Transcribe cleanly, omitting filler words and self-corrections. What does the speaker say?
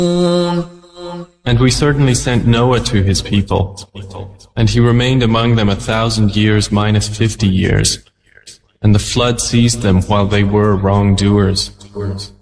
And we certainly sent Noah to his people, and he remained among them 1,000 years minus 50 years, and the flood seized them while they were wrongdoers.